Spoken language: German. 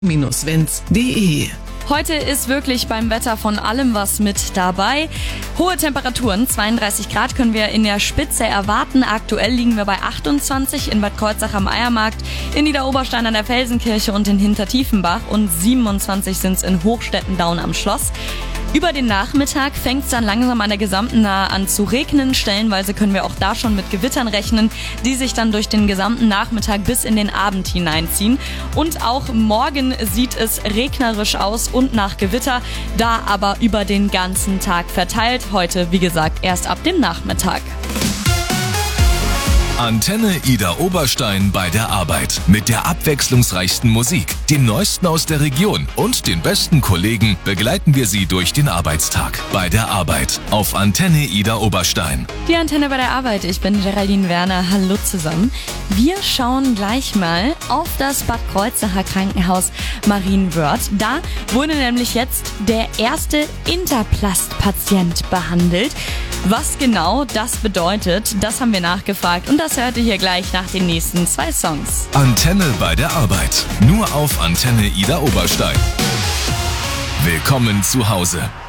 www.vents.de. Heute ist wirklich beim Wetter von allem was mit dabei. Hohe Temperaturen, 32 Grad können wir in der Spitze erwarten. Aktuell liegen wir bei 28 in Bad Kreuznach am Eiermarkt, in Niederoberstein an der Felsenkirche und in Hintertiefenbach und 27 sind es in Hochstettendaun am Schloss. Über den Nachmittag fängt es dann langsam an der gesamten Nahe an zu regnen. Stellenweise können wir auch da schon mit Gewittern rechnen, die sich dann durch den gesamten Nachmittag bis in den Abend hineinziehen. Und auch morgen sieht es regnerisch aus und nach Gewitter, da aber über den ganzen Tag verteilt. Heute, wie gesagt, erst ab dem Nachmittag. Antenne Ida Oberstein bei der Arbeit. Mit der abwechslungsreichsten Musik, dem Neuesten aus der Region und den besten Kollegen begleiten wir Sie durch den Arbeitstag. Bei der Arbeit auf Antenne Ida Oberstein. Die Antenne bei der Arbeit. Ich bin Geraldine Werner. Hallo zusammen. Wir schauen gleich mal auf das Bad Kreuznacher Krankenhaus Marienwörth. Da wurde nämlich jetzt der erste Interplast-Patient behandelt. Was genau das bedeutet, das haben wir nachgefragt und das hört ihr hier gleich nach den nächsten 2 Songs. Antenne bei der Arbeit. Nur auf Antenne Ida Oberstein. Willkommen zu Hause.